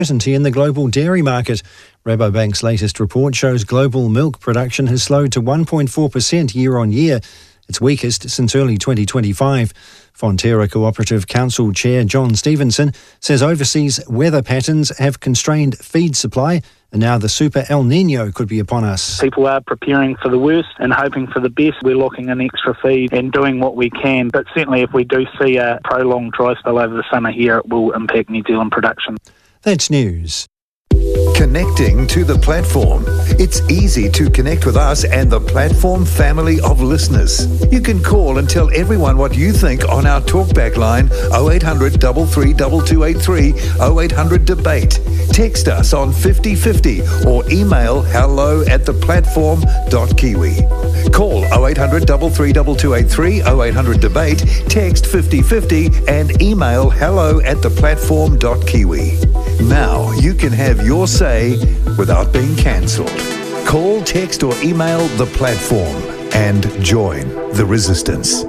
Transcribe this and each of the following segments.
uncertainty in the global dairy market. Rabobank's latest report shows global milk production has slowed to 1.4% year on year, its weakest since early 2025. Fonterra Cooperative Council Chair John Stevenson says overseas weather patterns have constrained feed supply, and now the super El Nino could be upon us. People are preparing for the worst and hoping for the best. We're locking in extra feed and doing what we can, but certainly if we do see a prolonged dry spell over the summer here, it will impact New Zealand production. That's news. Connecting to the platform. It's easy to connect with us and the platform family of listeners. You can call and tell everyone what you think on our talkback line 0800 332283 0800 debate. Text us on 5050 or email hello@theplatform.kiwi. Call 0800 332283 0800 debate, text 5050 and email hello@theplatform.kiwi. Now you can have your say without being cancelled. Call, text or email the platform and join the resistance.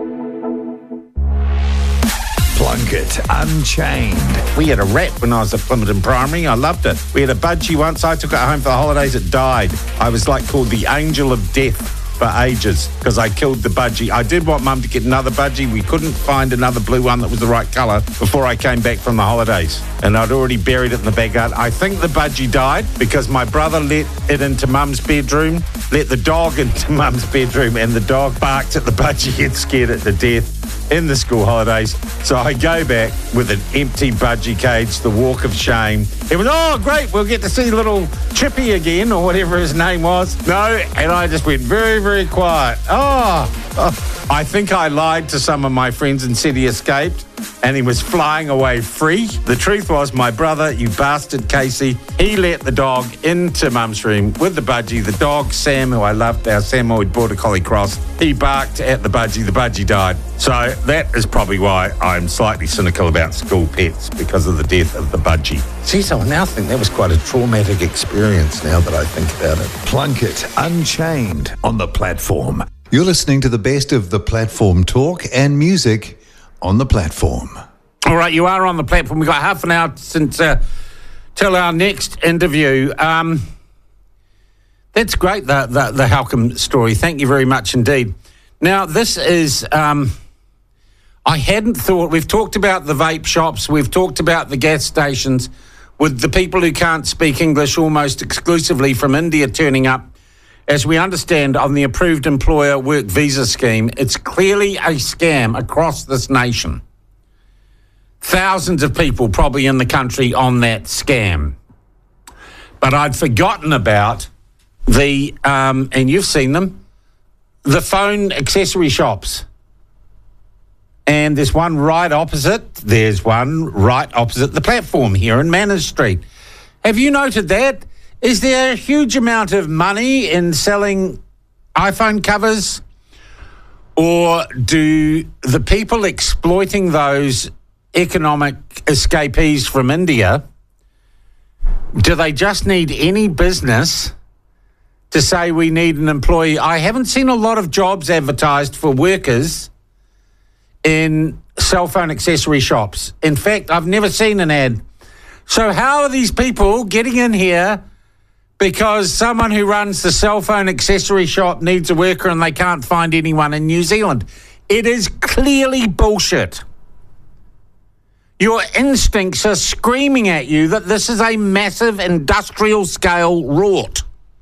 Plunkett Unchained. We had a rat when I was at Plympton Primary. I loved it. We had a budgie once. I took it home for the holidays. It died. I was called the angel of death for ages because I killed the budgie. I did want Mum to get another budgie. We couldn't find another blue one that was the right colour before I came back from the holidays. And I'd already buried it in the backyard. I think the budgie died because my brother let it into Mum's bedroom, let the dog into Mum's bedroom, and the dog barked at the budgie and scared it to death in the school holidays. So I go back with an empty budgie cage, the walk of shame. It was, oh, great, we'll get to see little Chippy again, or whatever his name was. No, and I just went very, very quiet. I think I lied to some of my friends and said he escaped and he was flying away free. The truth was, my brother, you bastard Casey, he let the dog into Mum's room with the budgie. The dog, Sam, who I loved, our Samoyed Border Collie Cross, he barked at the budgie died. So that is probably why I'm slightly cynical about school pets, because of the death of the budgie. See, so I now think that was quite a traumatic experience now that I think about it. Plunkett Unchained on the platform. You're listening to the best of the platform talk and music on the platform. All right, you are on the platform. We've got half an hour since till our next interview. That's great, the Halcombe story. Thank you very much indeed. Now, this is... I hadn't thought... We've talked about the vape shops. We've talked about the gas stations with the people who can't speak English almost exclusively from India turning up. As we understand, on the approved employer work visa scheme, it's clearly a scam across this nation. Thousands of people probably in the country on that scam. But I'd forgotten about the, and you've seen them, the phone accessory shops. And there's one right opposite the platform here in Manners Street. Have you noted that? Is there a huge amount of money in selling iPhone covers? Or do the people exploiting those economic escapees from India, do they just need any business to say we need an employee? I haven't seen a lot of jobs advertised for workers in cell phone accessory shops. In fact, I've never seen an ad. So how are these people getting in here because someone who runs the cell phone accessory shop needs a worker and they can't find anyone in New Zealand? It is clearly bullshit. Your instincts are screaming at you that this is a massive industrial scale rort.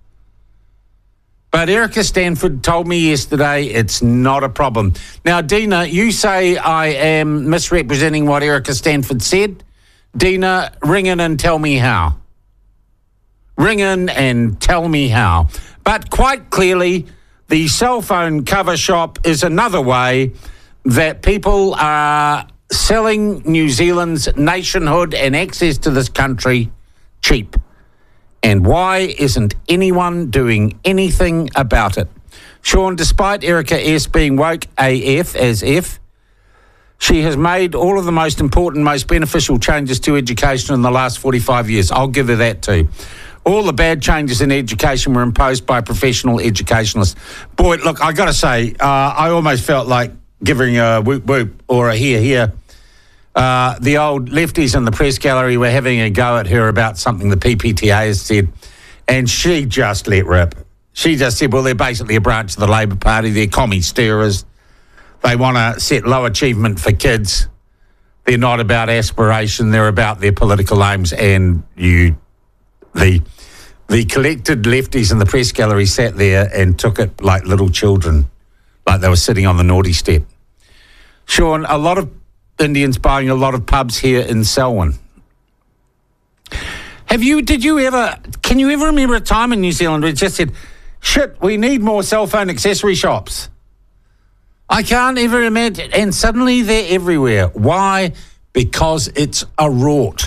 But Erica Stanford told me yesterday it's not a problem. Now, Dina, you say I am misrepresenting what Erica Stanford said. Dina, ring in and tell me how. Ring in and tell me how. But quite clearly, the cell phone cover shop is another way that people are selling New Zealand's nationhood and access to this country cheap. And why isn't anyone doing anything about it? Sean, despite Erica S. being woke AF as F, she has made all of the most important, most beneficial changes to education in the last 45 years. I'll give her that too. All the bad changes in education were imposed by professional educationalists. Boy, look, I got to say, I almost felt like giving a whoop whoop or a hear hear the old lefties in the press gallery were having a go at her about something the PPTA has said, and she just let rip. She just said, well, they're basically a branch of the Labor Party. They're commie stirrers. They want to set low achievement for kids. They're not about aspiration. They're about their political aims. And the collected lefties in the press gallery sat there and took it like little children, like they were sitting on the naughty step. Sean, a lot of Indians buying a lot of pubs here in Selwyn. Can you ever remember a time in New Zealand where it just said, shit, we need more cell phone accessory shops? I can't ever imagine. And suddenly they're everywhere. Why? Because it's a rort.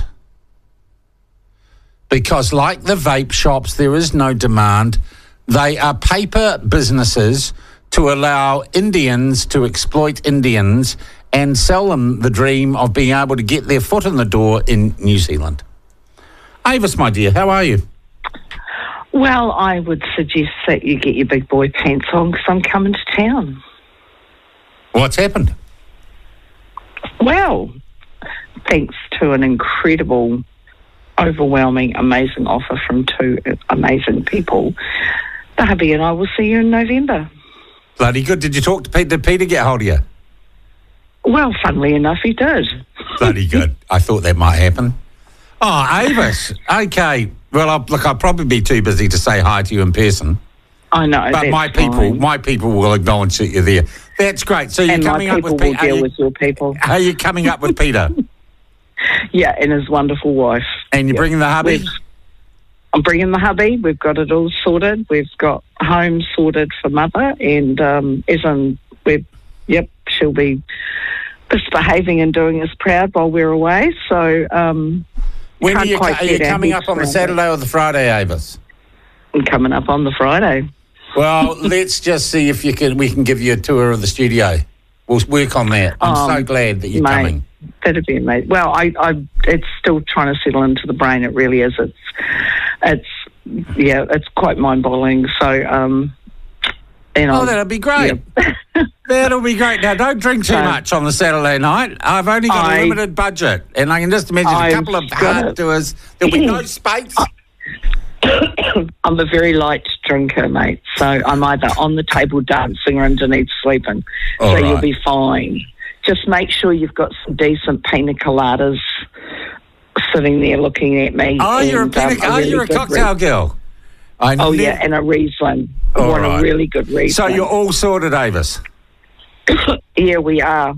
Because like the vape shops, there is no demand. They are paper businesses to allow Indians to exploit Indians and sell them the dream of being able to get their foot in the door in New Zealand. Avis, my dear, how are you? Well, I would suggest that you get your big boy pants on because I'm coming to town. What's happened? Well, thanks to an incredible, overwhelming, amazing offer from two amazing people, the hubby and I will see you in November. Bloody good. Did you talk to Peter? Did Peter get hold of you? Well, funnily enough, he did. Bloody good. I thought that might happen. Oh, Avis. Okay. Well, I'll probably be too busy to say hi to you in person. I know, but my people will acknowledge that you're there. That's great. So you're coming up with Peter. And my people will deal with your people. Are you coming up with Peter? Yeah, and his wonderful wife. And you're bringing the hubby? I'm bringing the hubby. We've got it all sorted. We've got home sorted for mother, and she'll be misbehaving and doing us proud while we're away. So, when are you coming up on the Saturday or the Friday, Avis? I'm coming up on the Friday. Well, let's just see if we can give you a tour of the studio. We'll work on that. I'm so glad that you're coming. That'd be amazing. Well, it's still trying to settle into the brain. It really is. It's quite mind-boggling. So, that'll be great. Yeah. That'll be great. Now, don't drink too much on the Saturday night. I've only got a limited budget, and I can just imagine a couple of hard tours. There'll be no space. I'm a very light drinker, mate. So I'm either on the table dancing or underneath sleeping. You'll be fine. Just make sure you've got some decent pina coladas sitting there looking at me. Oh, you're a cocktail girl. And a Riesling. I want a really good Riesling. So you're all sorted, Avis? Yeah, we are.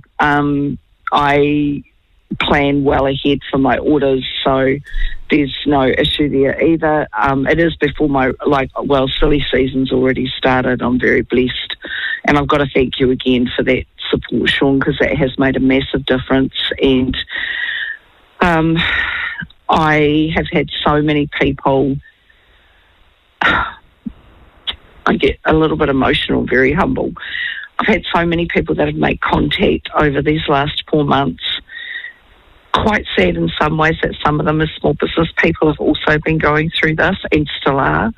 I plan well ahead for my orders, so there's no issue there either. It is before silly season's already started. I'm very blessed, and I've got to thank you again for that support, Sean, because that has made a massive difference. And I have had so many people. I get a little bit emotional, very humble. I've had so many people that have made contact over these last 4 months. Quite sad in some ways that some of them as small business people have also been going through this and still are.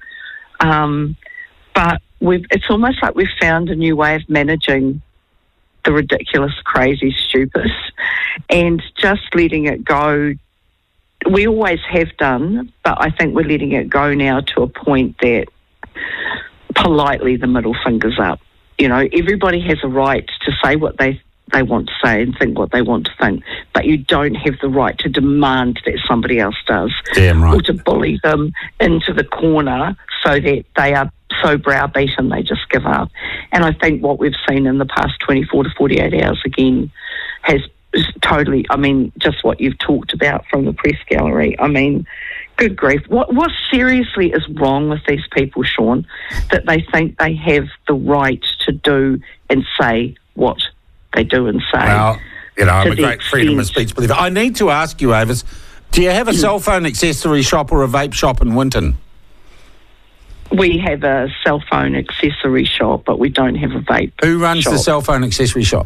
But it's almost like we've found a new way of managing the ridiculous, crazy, stupid, and just letting it go. We always have done, but I think we're letting it go now to a point that politely the middle finger's up. You know, everybody has a right to say what they want to say and think what they want to think, but you don't have the right to demand that somebody else does. Damn right. Or to bully them into the corner so that they are so browbeaten they just give up. And I think what we've seen in the past 24 to 48 hours again has totally, just what you've talked about from the press gallery. Good grief. What seriously is wrong with these people, Sean, that they think they have the right to do and say what they do and say? Well, I'm a great freedom of speech believer. I need to ask you, Avis, do you have a cell phone accessory shop or a vape shop in Winton? We have a cell phone accessory shop, but we don't have a vape Who runs shop. The cell phone accessory shop?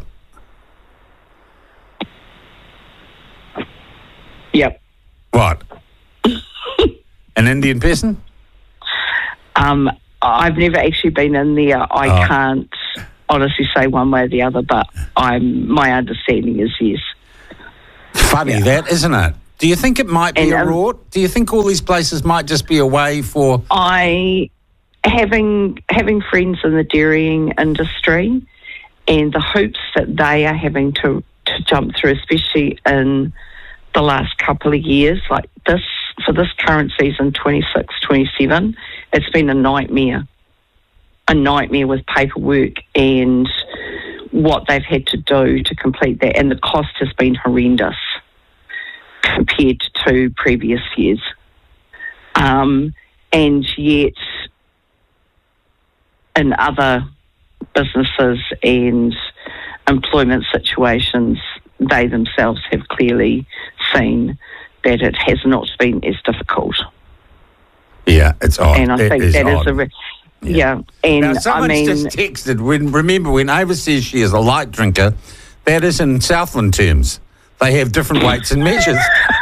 Yep. What? An Indian person? I've never actually been in there. I can't honestly say one way or the other, but my understanding is yes. Funny that, isn't it? Do you think it might be a rort? Do you think all these places might just be a way for... Having friends in the dairying industry and the hoops that they are having to jump through, especially in the last couple of years, like this, for this current season, 26-27, it's been a nightmare with paperwork and what they've had to do to complete that, and the cost has been horrendous compared to previous years. And yet, in other businesses and employment situations, they themselves have clearly seen that it has not been as difficult. Yeah, it's odd. And I think that is a... Yeah, and now, someone's just texted, remember when Ava says she is a light drinker, that is in Southland terms. They have different weights and measures.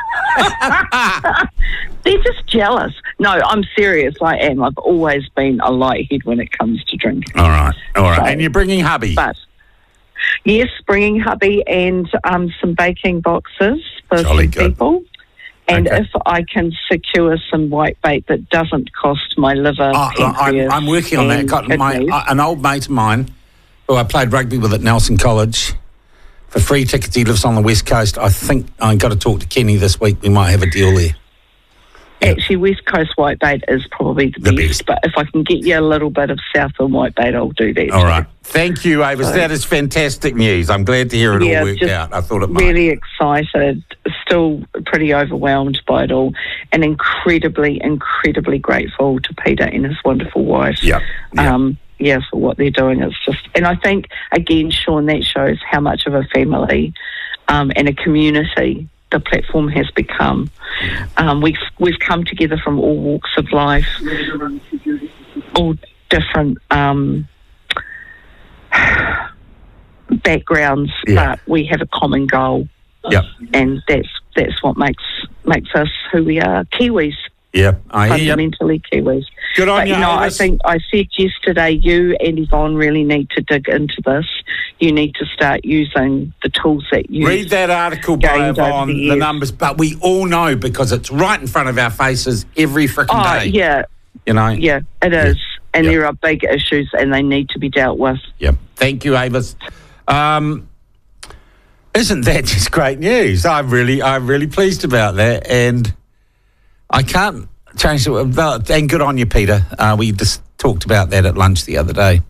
They're just jealous. No, I'm serious. I am. I've always been a lighthead when it comes to drinking. All right. So, and you're bringing hubby? But yes, bringing hubby and some baking boxes for some people. And if I can secure some white bait that doesn't cost my liver, I'm working on that. Got an old mate of mine who I played rugby with at Nelson College for free tickets. He lives on the West Coast. I think I've got to talk to Kenny this week. We might have a deal there. Actually, West Coast whitebait is probably the best, but if I can get you a little bit of Southland whitebait, I'll do that. All right. Thank you, Avis. So, that is fantastic news. I'm glad to hear it all worked out. I thought it might. Really excited, still pretty overwhelmed by it all, and incredibly, incredibly grateful to Peter and his wonderful wife. For what they're doing. It's just, and I think, again, Sean, that shows how much of a family and a community the platform has become. We've come together from all walks of life, all different backgrounds, but we have a common goal. And that's what makes us who we are, Kiwis. Fundamentally Kiwis. Good on you, I think I said yesterday, you and Yvonne really need to dig into this. You need to start using the tools that you read that article by Yvonne, the numbers, but we all know because it's right in front of our faces every freaking day. You know? Yeah, it is. And there are big issues and they need to be dealt with. Thank you, Avis. Isn't that just great news? I'm really pleased about that, and I can't change it. And good on you, Peter. We just talked about that at lunch the other day.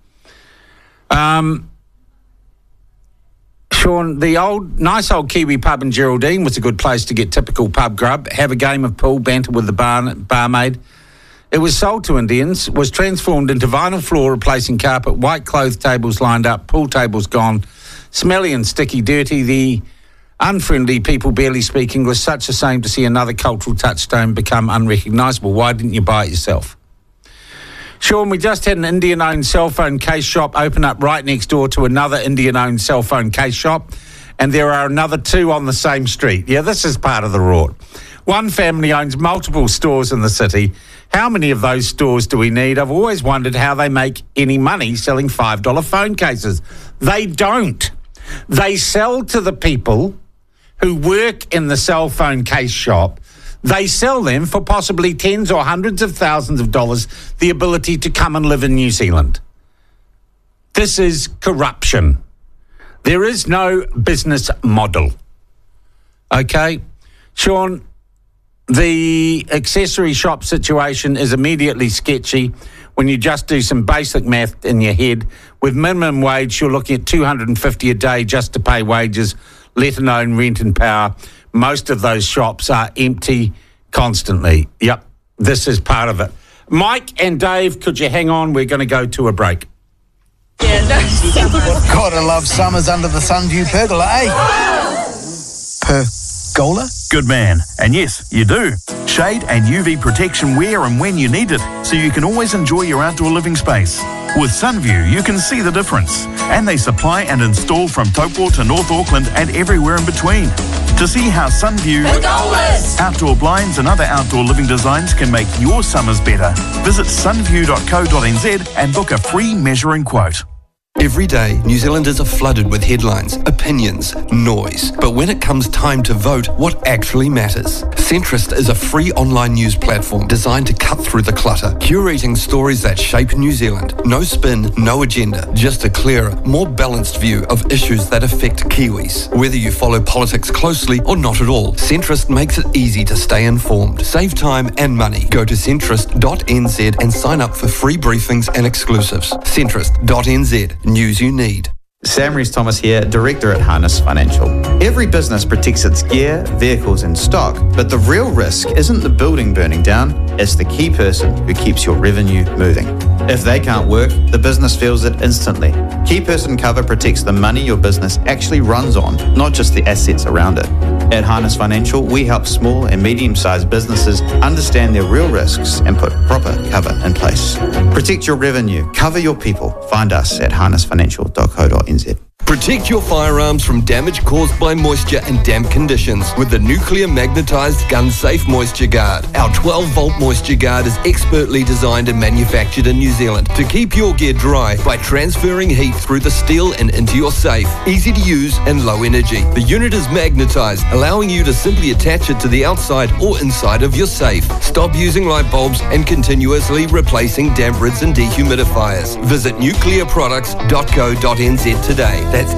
Sean, the nice old Kiwi pub in Geraldine was a good place to get typical pub grub, have a game of pool, banter with the barmaid. It was sold to Indians, was transformed into vinyl floor, replacing carpet, white clothed tables lined up, pool tables gone, smelly and sticky, dirty. The unfriendly people barely speak English. Such a shame to see another cultural touchstone become unrecognisable. Why didn't you buy it yourself? Sean, we just had an Indian-owned cell phone case shop open up right next door to another Indian-owned cell phone case shop, and there are another two on the same street. Yeah, this is part of the rort. One family owns multiple stores in the city. How many of those stores do we need? I've always wondered how they make any money selling $5 phone cases. They don't. They sell to the people who work in the cell phone case shop. They sell them for possibly tens or hundreds of thousands of dollars, the ability to come and live in New Zealand. This is corruption. There is no business model. Okay? Sean, the accessory shop situation is immediately sketchy when you just do some basic math in your head. With minimum wage, you're looking at $250 a day just to pay wages, let alone rent and power. Most of those shops are empty constantly. Yep, this is part of it. Mike and Dave, could you hang on? We're going to go to a break. Gotta love summers under the Sunview pergola, eh? Pergola? Good man. And yes, you do. Shade and UV protection where and when you need it, so you can always enjoy your outdoor living space. With Sunview, you can see the difference. And they supply and install from Taupo to North Auckland and everywhere in between. To see how Sunview, outdoor blinds and other outdoor living designs can make your summers better, visit sunview.co.nz and book a free measuring quote. Every day, New Zealanders are flooded with headlines, opinions, noise. But when it comes time to vote, what actually matters? Centrist is a free online news platform designed to cut through the clutter, curating stories that shape New Zealand. No spin, no agenda, just a clearer, more balanced view of issues that affect Kiwis. Whether you follow politics closely or not at all, Centrist makes it easy to stay informed. Save time and money. Go to centrist.nz and sign up for free briefings and exclusives. Centrist.nz. News you need. Sam Rees-Thomas here, Director at Harness Financial. Every business protects its gear, vehicles and stock, but the real risk isn't the building burning down, it's the key person who keeps your revenue moving. If they can't work, the business feels it instantly. Key person cover protects the money your business actually runs on, not just the assets around it. At Harness Financial, we help small and medium-sized businesses understand their real risks and put proper cover in place. Protect your revenue, cover your people. Find us at harnessfinancial.co.nz. Protect your firearms from damage caused by moisture and damp conditions with the nuclear magnetised gun safe moisture guard. Our 12-volt moisture guard is expertly designed and manufactured in New Zealand to keep your gear dry by transferring heat through the steel and into your safe. Easy to use and low energy. The unit is magnetised, allowing you to simply attach it to the outside or inside of your safe. Stop using light bulbs and continuously replacing damp rids and dehumidifiers. Visit nuclearproducts.co.nz today. That's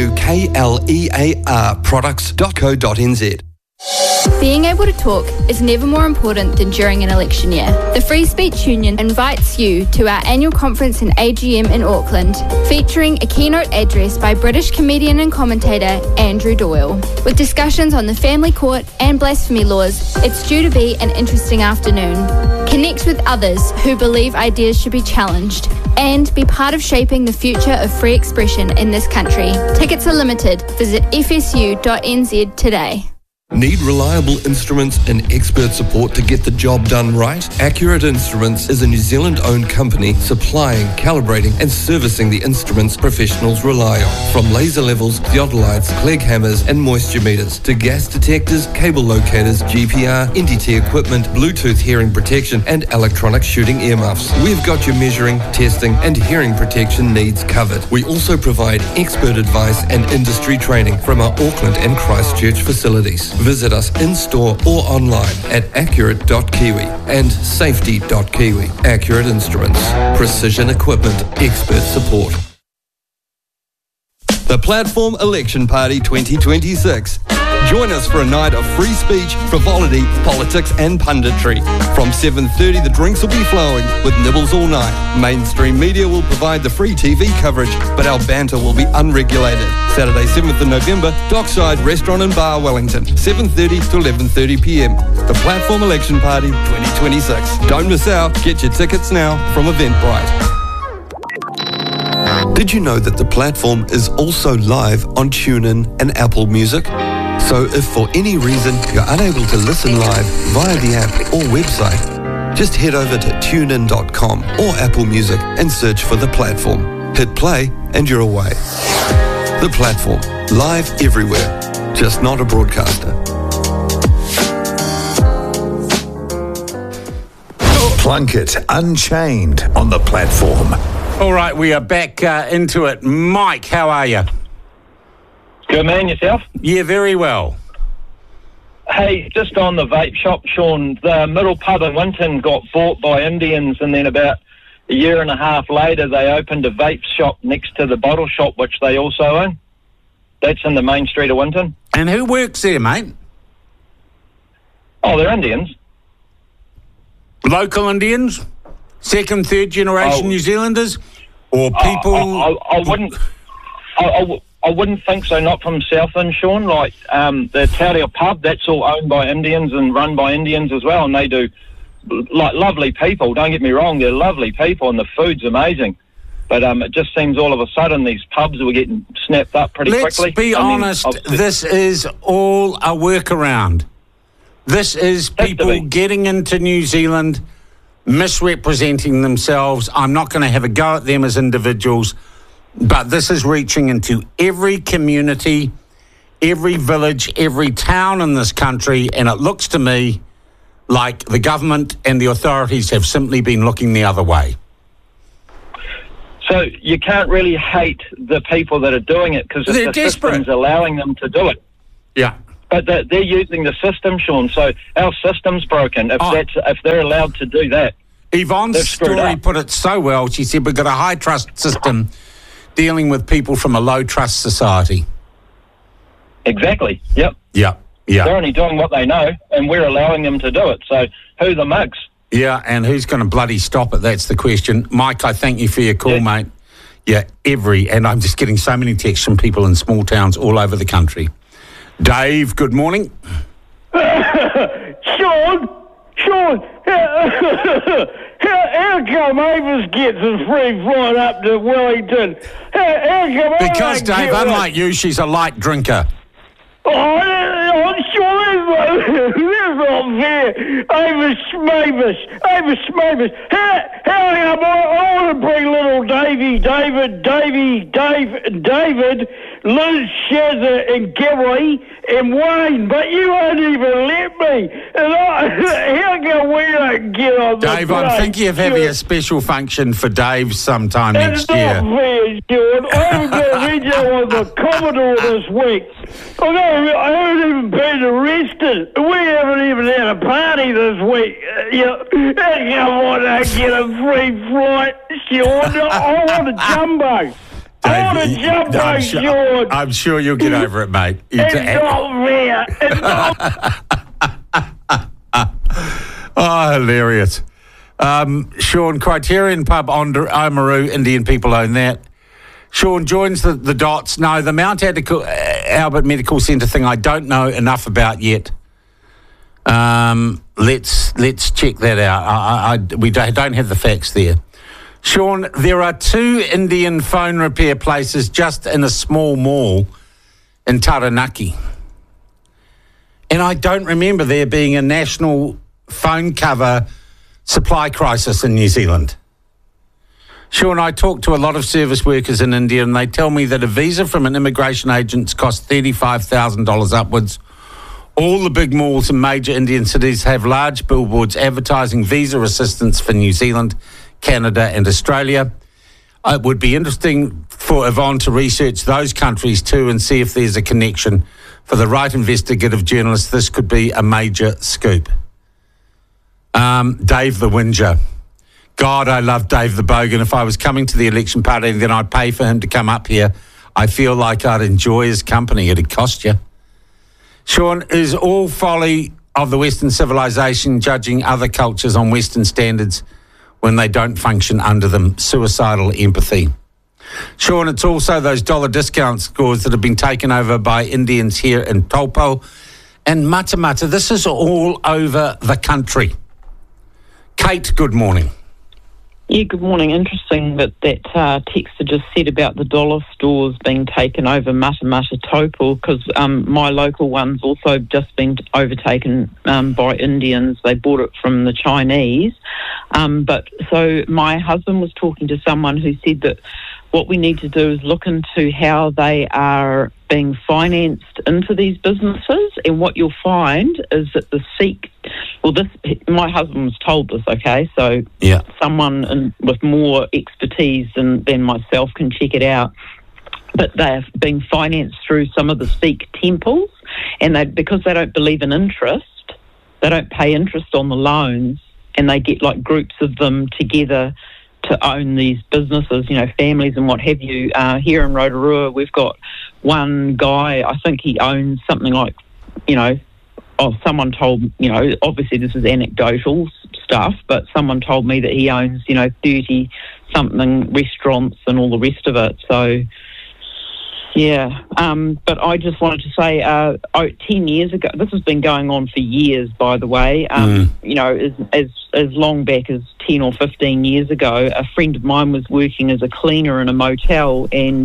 NUKLEAR products.co.nz. Being able to talk is never more important than during an election year. The Free Speech Union invites you to our annual conference and AGM in Auckland, featuring a keynote address by British comedian and commentator Andrew Doyle. With discussions on the family court and blasphemy laws, it's due to be an interesting afternoon. Connect with others who believe ideas should be challenged and be part of shaping the future of free expression in this country. Tickets are limited. Visit fsu.nz today. Need reliable instruments and expert support to get the job done right? Accurate Instruments is a New Zealand-owned company supplying, calibrating and servicing the instruments professionals rely on. From laser levels, theodolites, Clegg hammers and moisture meters to gas detectors, cable locators, GPR, NDT equipment, Bluetooth hearing protection and electronic shooting earmuffs. We've got your measuring, testing and hearing protection needs covered. We also provide expert advice and industry training from our Auckland and Christchurch facilities. Visit us in-store or online at accurate.kiwi and safety.kiwi. Accurate Instruments. Precision equipment. Expert support. The Platform Election Party 2026. Join us for a night of free speech, frivolity, politics and punditry. From 7:30 the drinks will be flowing with nibbles all night. Mainstream media will provide the free TV coverage, but our banter will be unregulated. Saturday 7th of November, Dockside Restaurant and Bar, Wellington, 7:30 to 11:30 p.m. The Platform Election Party 2026. Don't miss out. Get your tickets now from Eventbrite. Did you know that the platform is also live on TuneIn and Apple Music? So if for any reason you're unable to listen live via the app or website, just head over to tunein.com or Apple Music and search for The Platform. Hit play and you're away. The Platform, live everywhere, just not a broadcaster. Plunkett Unchained on The Platform. All right, we are back into it. Mike, how are you? Good man, yourself? Yeah, very well. Hey, just on the vape shop, Sean, the Middle Pub in Winton got bought by Indians, and then about a year and a half later they opened a vape shop next to the bottle shop, which they also own. That's in the main street of Winton. And who works there, mate? Oh, they're Indians. Local Indians? Second, third generation New Zealanders? Or people... I wouldn't... I wouldn't think so, not from Southland, Sean. Like, the Taurio Pub, that's all owned by Indians and run by Indians as well, and they do, like, lovely people. Don't get me wrong, they're lovely people, and the food's amazing. But it just seems all of a sudden these pubs were getting snapped up pretty quickly. Let's be honest, this is all a workaround. This is people getting into New Zealand, misrepresenting themselves. I'm not going to have a go at them as individuals, but this is reaching into every community, every village, every town in this country, and it looks to me like the government and the authorities have simply been looking the other way. So you can't really hate the people that are doing it because the system's allowing them to do it. Yeah. But they're using the system, Sean. So our system's broken. If they're allowed to do that, Yvonne's story put it so well. She said we've got a high trust system dealing with people from a low trust society. Exactly. Yep. Yeah. Yeah. They're only doing what they know, and we're allowing them to do it. So who the mugs? Yeah, and who's going to bloody stop it? That's the question. Mike, I thank you for your call, mate. Yeah, and I'm just getting so many texts from people in small towns all over the country. Dave, good morning. Sean, how come Avis gets a free flight up to Wellington? How come because, Dave, unlike you, she's a light drinker. I'm sure that's not fair. Avis Schmavis. How come I want to bring little David, Liz, Shazza and Gary and Wayne, but you won't even let me. And how come we don't get on the Dave, I'm thinking of having a special function for Dave sometime next year. It's not fair, Sean. I haven't got a video on the Commodore this week. I haven't even been arrested. We haven't even had a party this week. How come I don't get a free flight, Sean? I want a jumbo. Sean. I'm sure you'll get over it, mate. It's not fair. It's not. Oh, hilarious. Sean, Criterion Pub on Oamaru, Indian people own that. Sean joins the dots. No, the Mount Albert Medical Centre thing I don't know enough about yet. Let's check that out. We don't have the facts there. Sean, there are 2 Indian phone repair places just in a small mall in Taranaki. And I don't remember there being a national phone cover supply crisis in New Zealand. Sean, I talk to a lot of service workers in India and they tell me that a visa from an immigration agent costs $35,000 upwards. All the big malls in major Indian cities have large billboards advertising visa assistance for New Zealand, Canada and Australia. It would be interesting for Yvonne to research those countries too and see if there's a connection. For the right investigative journalist, this could be a major scoop. Dave the Whinger. God, I love Dave the Bogan. If I was coming to the election party, then I'd pay for him to come up here. I feel like I'd enjoy his company. It'd cost you. Sean, is all folly of the Western civilization judging other cultures on Western standards when they don't function under them? Suicidal empathy. Sean, it's also those dollar discount scores that have been taken over by Indians here in Taupo and Matamata. This is all over the country. Kate, good morning. Yeah, good morning. Interesting that texter just said about the dollar stores being taken over Matamata Taupo, because my local one's also just been overtaken by Indians. They bought it from the Chinese. But so my husband was talking to someone who said that what we need to do is look into how they are being financed into these businesses, and what you'll find is that the Sikh, my husband was told this, okay, so someone with more expertise than myself can check it out, but they're being financed through some of the Sikh temples, and because they don't believe in interest, they don't pay interest on the loans, and they get like groups of them together to own these businesses, families and what have you. Here in Rotorua, we've got one guy, I think he owns something like, someone told, obviously this is anecdotal stuff, but someone told me that he owns, 30-something restaurants and all the rest of it. So, yeah. But I just wanted to say, 10 years ago, this has been going on for years, by the way, as long back as 10 or 15 years ago, a friend of mine was working as a cleaner in a motel, and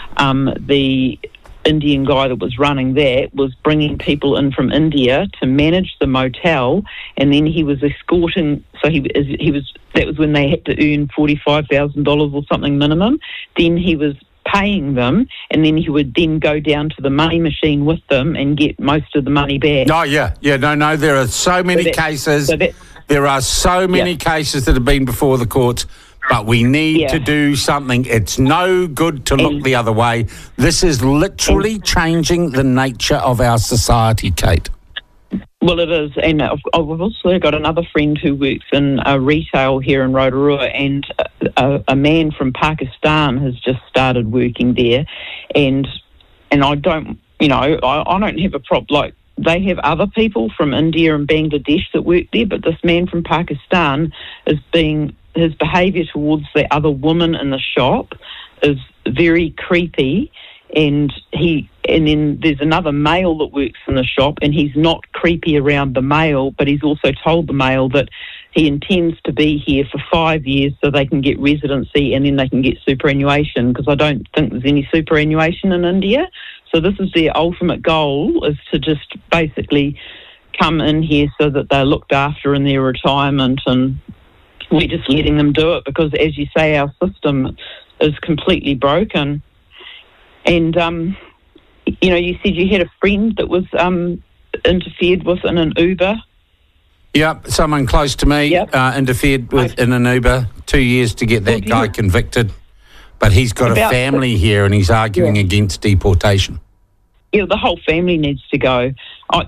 the Indian guy that was running that was bringing people in from India to manage the motel, and then he was escorting. So that was when they had to earn $45,000 or something minimum. Then he was paying them, and then he would then go down to the money machine with them and get most of the money back. Oh yeah. No. There are so many cases. There are so many cases that have been before the courts. but we need to do something. It's no good to look the other way. This is literally changing the nature of our society, Kate. Well, it is, and I've also got another friend who works in retail here in Rotorua, and a man from Pakistan has just started working there, and I don't, I don't have a problem. Like, they have other people from India and Bangladesh that work there, but this man from Pakistan his behaviour towards the other woman in the shop is very creepy, and then there's another male that works in the shop, and he's not creepy around the male, but he's also told the male that he intends to be here for 5 years so they can get residency and then they can get superannuation, because I don't think there's any superannuation in India. So this is their ultimate goal, is to just basically come in here so that they're looked after in their retirement, and we're just letting them do it because, as you say, our system is completely broken. And, you said you had a friend that was interfered with in an Uber. Yep, someone close to me interfered with in an Uber. 2 years to get that guy convicted. But he's got a family here and he's arguing against deportation. Yeah, the whole family needs to go. I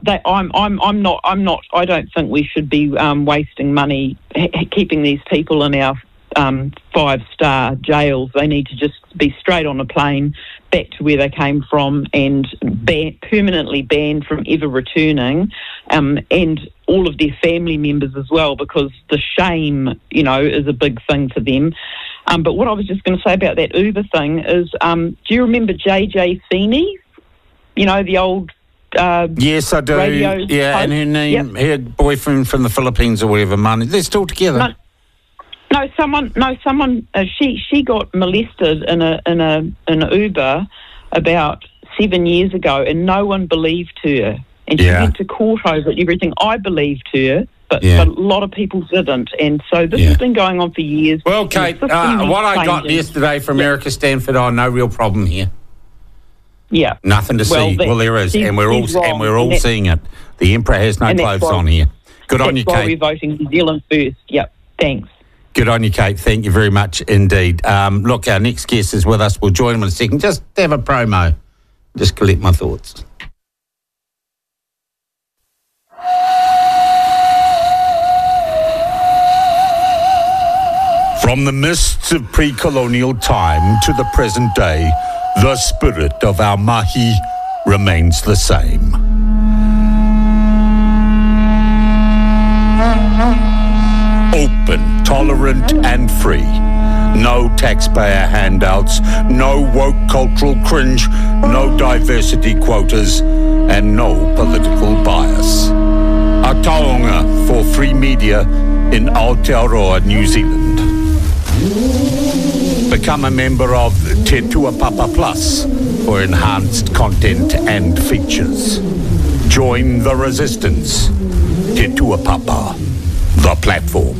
don't think we should be wasting money keeping these people in our 5-star jails. They need to just be straight on a plane back to where they came from and permanently banned from ever returning, and all of their family members as well, because the shame, is a big thing for them. But what I was just going to say about that Uber thing is, do you remember JJ Feeney? The old yes, I do. Radio yeah, host? And her name, her boyfriend from the Philippines or whatever, money. They're still together. Someone. She got molested in an Uber about 7 years ago, and no one believed her. And she went to court over it and everything. I believed her, but a lot of people didn't. And so this has been going on for years. Well, Kate, what I got yesterday from Erica Stanford, no real problem here. Yeah, nothing to see. Well, there is, and we're all seeing it. The Emperor has no clothes on here. Good on you, Kate. That's why we're voting New Zealand first. Yep, thanks. Good on you, Kate. Thank you very much indeed. Look, our next guest is with us. We'll join him in a second. Just have a promo. Just collect my thoughts. From the mists of pre-colonial time to the present day, the spirit of our mahi remains the same. Open, tolerant and free. No taxpayer handouts, no woke cultural cringe, no diversity quotas, and no political bias. A taonga for free media in Aotearoa, New Zealand. Become a member of Te Tuapapa Plus for enhanced content and features. Join the resistance. Te Tuapapa, the platform.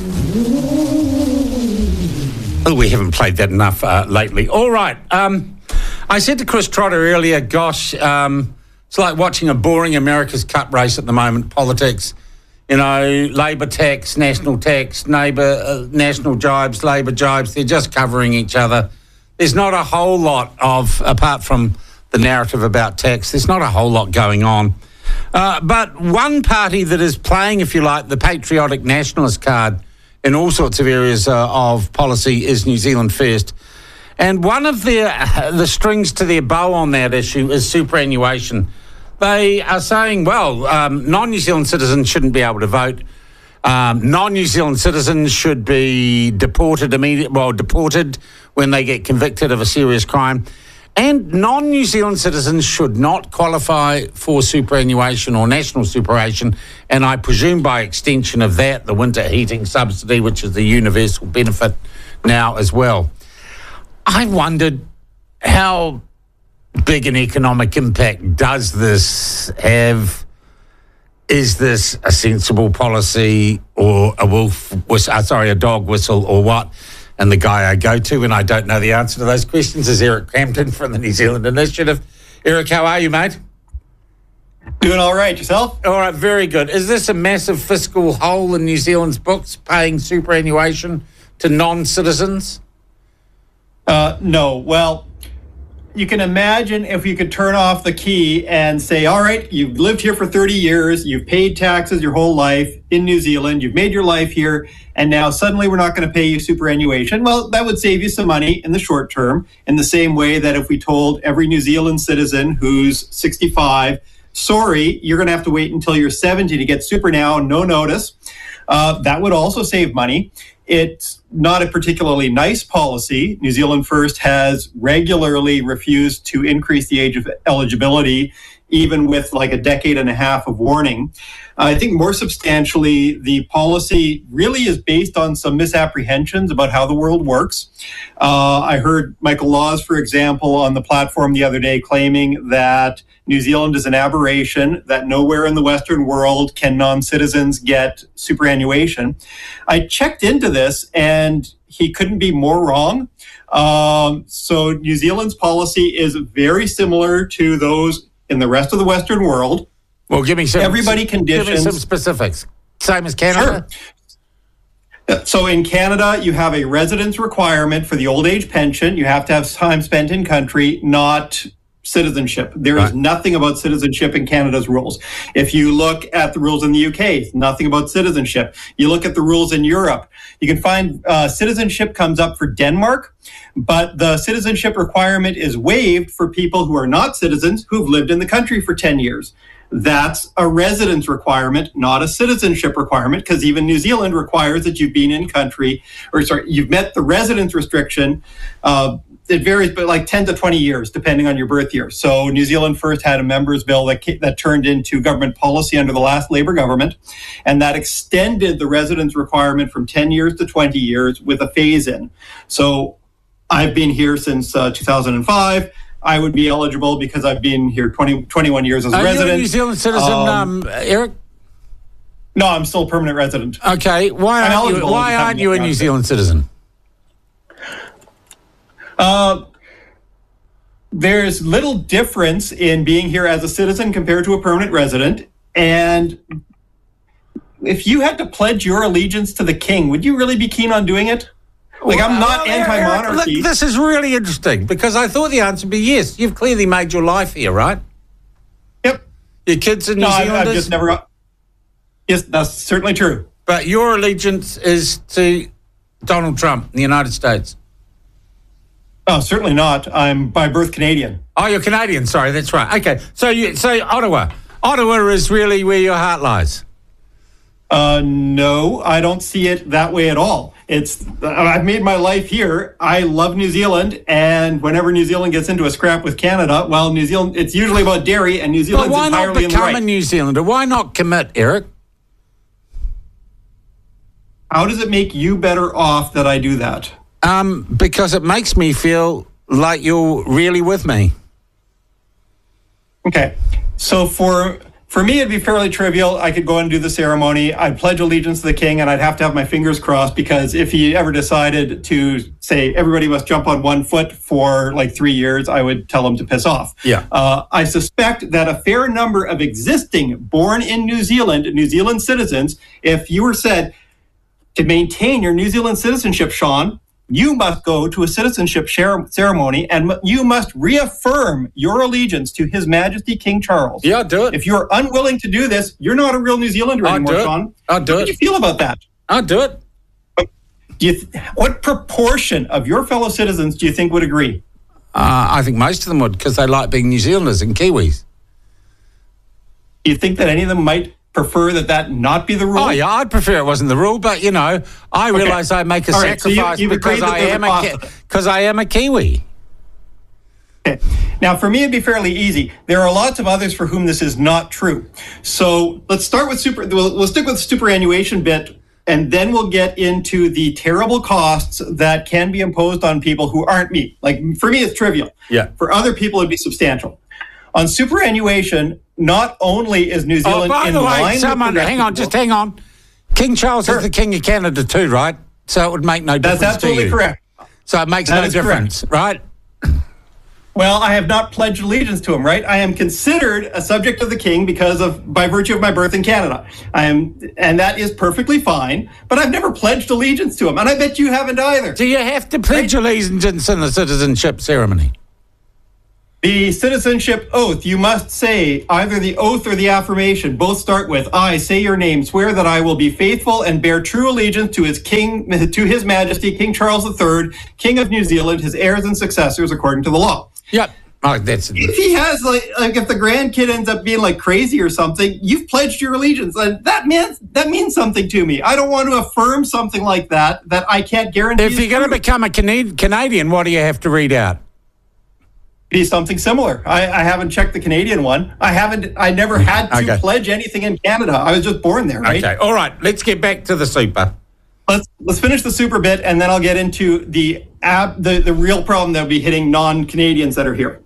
Oh, we haven't played that enough lately. All right. I said to Chris Trotter earlier, gosh, it's like watching a boring America's Cup race at the moment, politics. Labour tax, national jibes, Labour jibes, they're just covering each other. There's not a whole lot of, apart from the narrative about tax, there's not a whole lot going on. But one party that is playing, if you like, the patriotic nationalist card in all sorts of areas of policy is New Zealand First. And one of the strings to their bow on that issue is superannuation. They are saying, non-New Zealand citizens shouldn't be able to vote. Non-New Zealand citizens should be deported when they get convicted of a serious crime. And non-New Zealand citizens should not qualify for superannuation or national superannuation. And I presume by extension of that, the winter heating subsidy, which is the universal benefit now as well. I wondered how big an economic impact does this have? Is this a sensible policy or a dog whistle or what? And the guy I go to when I don't know the answer to those questions is Eric Crampton from the New Zealand Initiative. Eric, how are you, mate? Doing all right. Yourself? All right, very good. Is this a massive fiscal hole in New Zealand's books, paying superannuation to non-citizens? No. Well, you can imagine if you could turn off the key and say, all right, you've lived here for 30 years, you've paid taxes your whole life in New Zealand, you've made your life here, and now suddenly we're not going to pay you superannuation. Well, that would save you some money in the short term, in the same way that if we told every New Zealand citizen who's 65, sorry, you're going to have to wait until you're 70 to get super now, no notice. That would also save money. It's not a particularly nice policy. New Zealand First has regularly refused to increase the age of eligibility, even with like a decade and a half of warning. I think more substantially, the policy really is based on some misapprehensions about how the world works. I heard Michael Laws, for example, on the platform the other day claiming that New Zealand is an aberration, that nowhere in the Western world can non-citizens get superannuation. I checked into this and he couldn't be more wrong. So New Zealand's policy is very similar to those in the rest of the Western world. Well, give me some conditions. Give me some specifics. Same as Canada? Sure. So in Canada, you have a residence requirement for the old age pension. You have to have time spent in country, not citizenship. There is nothing about citizenship in Canada's rules. If you look at the rules in the UK, nothing about citizenship. You look at the rules in Europe, you can find citizenship comes up for Denmark, but the citizenship requirement is waived for people who are not citizens who've lived in the country for 10 years. That's a residence requirement, not a citizenship requirement, because even New Zealand requires that you've been in country, you've met the residence restriction. It varies, but like 10 to 20 years, depending on your birth year. So New Zealand First had a members bill that turned into government policy under the last Labour government, and that extended the residence requirement from 10 years to 20 years with a phase-in. So I've been here since 2005. I would be eligible because I've been here 21 years as a resident. Are you a New Zealand citizen, Eric? No, I'm still a permanent resident. Okay, why aren't you a New Zealand citizen? There's little difference in being here as a citizen compared to a permanent resident. And if you had to pledge your allegiance to the king, would you really be keen on doing it? Like, I'm not anti-monarchy. Look, this is really interesting because I thought the answer would be yes. You've clearly made your life here, right? Yep. Your kids are New Zealanders? I've just never... Yes, that's certainly true. But your allegiance is to Donald Trump in the United States? Oh, certainly not. I'm by birth Canadian. Oh, you're Canadian. Sorry, that's right. Okay, so Ottawa. Ottawa is really where your heart lies. No, I don't see it that way at all. I've made my life here. I love New Zealand, and whenever New Zealand gets into a scrap with Canada, well, New Zealand, it's usually about dairy, and New Zealand's entirely in the right. Why not become a New Zealander? Why not commit, Eric? How does it make you better off that I do that? Because it makes me feel like you're really with me. Okay. So for me, it'd be fairly trivial. I could go and do the ceremony. I'd pledge allegiance to the king, and I'd have to have my fingers crossed because if he ever decided to say everybody must jump on one foot for like 3 years, I would tell him to piss off. Yeah. I suspect that a fair number of existing born in New Zealand citizens, if you were said to maintain your New Zealand citizenship, Sean, you must go to a citizenship ceremony and you must reaffirm your allegiance to His Majesty King Charles. Yeah, I'll do it. If you're unwilling to do this, you're not a real New Zealander anymore, Sean. I'll do it. How do you feel about that? I'll do it. What proportion of your fellow citizens do you think would agree? I think most of them would because they like being New Zealanders and Kiwis. Do you think that any of them might prefer that not be the rule? Oh, yeah, I'd prefer it wasn't the rule, but, I realise I make a sacrifice because I am a Kiwi. Okay. Now, for me, it'd be fairly easy. There are lots of others for whom this is not true. So let's start with we'll stick with the superannuation bit, and then we'll get into the terrible costs that can be imposed on people who aren't me. Like, for me, it's trivial. Yeah. For other people, it'd be substantial. On superannuation, not only is New Zealand by in the way, line... hang on. King Charles is the King of Canada too, right? So it would make no difference. That's absolutely correct. So it makes no difference, right? Well, I have not pledged allegiance to him, right? I am considered a subject of the king by virtue of my birth in Canada. And that is perfectly fine, but I've never pledged allegiance to him, and I bet you haven't either. Do you have to pledge allegiance in the citizenship ceremony? The citizenship oath, you must say either the oath or the affirmation. Both start with, I say your name, swear that I will be faithful and bear true allegiance to His Majesty, King Charles III, King of New Zealand, his heirs and successors, according to the law. Yep. Oh, that's if he has if the grandkid ends up being like crazy or something, you've pledged your allegiance, and that means something to me. I don't want to affirm something like that I can't guarantee. If you're going to become a Canadian, what do you have to read out? Be something similar. I haven't checked the Canadian one. I never had to pledge anything in Canada. I was just born there, right? Okay. All right. Let's get back to the super. Let's finish the super bit, and then I'll get into the real problem that will be hitting non-Canadians that are here.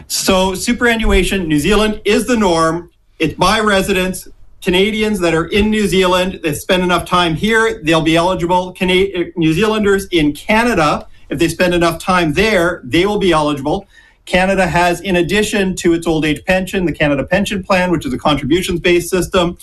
So superannuation, New Zealand is the norm. It's by residents. Canadians that are in New Zealand, they spend enough time here, they'll be eligible. New Zealanders in Canada, if they spend enough time there, they will be eligible. Canada has, in addition to its old age pension, the Canada Pension Plan, which is a contributions-based system.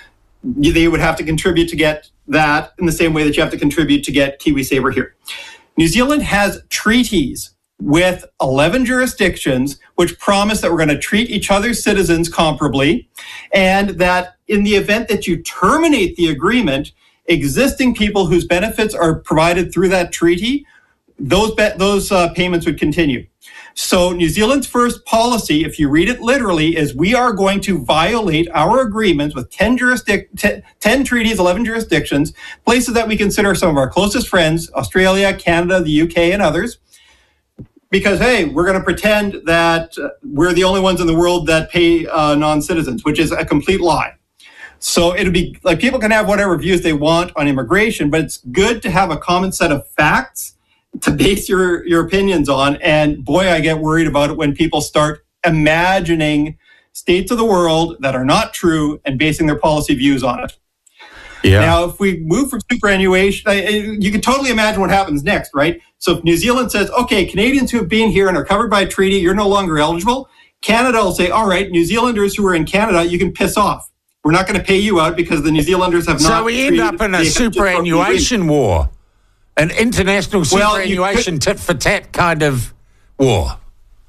They would have to contribute to get that in the same way that you have to contribute to get KiwiSaver here. New Zealand has treaties with 11 jurisdictions which promise that we're going to treat each other's citizens comparably, and that in the event that you terminate the agreement, existing people whose benefits are provided through that treaty, those payments would continue. So New Zealand's first policy, if you read it literally, is we are going to violate our agreements with 10 treaties, 11 jurisdictions, places that we consider some of our closest friends, Australia, Canada, the UK, and others, because, hey, we're going to pretend that we're the only ones in the world that pay non-citizens, which is a complete lie. So it'll be like people can have whatever views they want on immigration, but it's good to have a common set of facts to base your opinions on. And boy, I get worried about it when people start imagining states of the world that are not true and basing their policy views on it. Yeah. Now, if we move from superannuation, you can totally imagine what happens next, right? So if New Zealand says, okay, Canadians who have been here and are covered by a treaty, you're no longer eligible, Canada will say, all right, New Zealanders who are in Canada, you can piss off. We're not going to pay you out because the New Zealanders have not. So we end up in a superannuation war. An international superannuation tit for tat kind of war.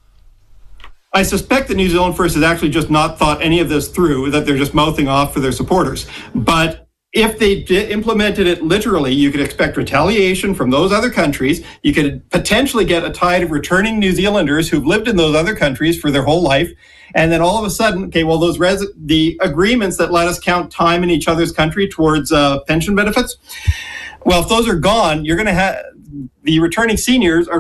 I suspect that New Zealand First has actually just not thought any of this through, that they're just mouthing off for their supporters. But if they implemented it literally, you could expect retaliation from those other countries. You could potentially get a tide of returning New Zealanders who've lived in those other countries for their whole life. And then all of a sudden, okay, well, the agreements that let us count time in each other's country towards pension benefits, well, if those are gone, you're going to have the returning seniors are